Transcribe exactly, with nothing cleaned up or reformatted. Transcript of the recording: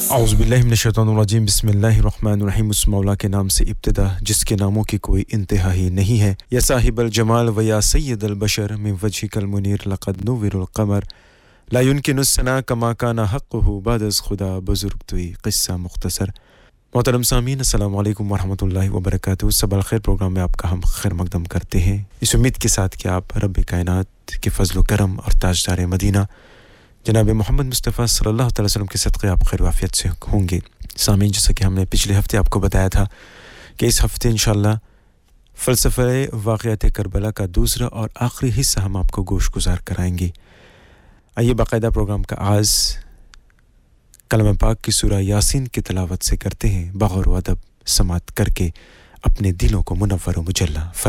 औज़ुबिल्लाहि मिनश्शैतानिर्रजीम बिस्मिल्लाहिर्रहमानिर्रहीम। उस मौला के नाम से इब्तिदा जिसके नामों की कोई इंतहा ही नहीं है। या साहिबल जमाल व या सय्यदल बशर मिन वजहिकल मुनीर लक़द नुव्विरुल क़मर ला युमकिनु सना कमा काना हक़्क़ुहु बाद अज़ खुदा बुज़ुर्ग तुई क़िस्सा मुख्तसर। मोहतरम सामीन अस्सलामु अलैकुम व रहमतुल्लाहि व बरकातुहू। सबल खैर प्रोग्राम में आपका हम खैर मक़दम करते हैं इस उम्मीद के साथ कि आप रब कायनात के फज़ल व करम और ताजदार मदीना जनाब मोहम्मद मुस्तफ़ा सल्लल्लाहु अलैहि वसल्लम के सदक़े आप खैर वाफ़ियत से होंगे। सामीन, जैसा कि हमने पिछले हफ्ते आपको बताया था कि इस हफ्ते इंशाअल्लाह फ़लसफ़े वाक़ियात करबला का दूसरा और आखिरी हिस्सा हम आपको गोश गुज़ार कराएंगे। आइए बाकायदा प्रोग्राम का आगाज़ कलम पाक की सूरा यासीन की तिलावत से करते हैं, बग़ौर व अदब समात करके अपने दिलों को मुनव्वर व मुजल्ला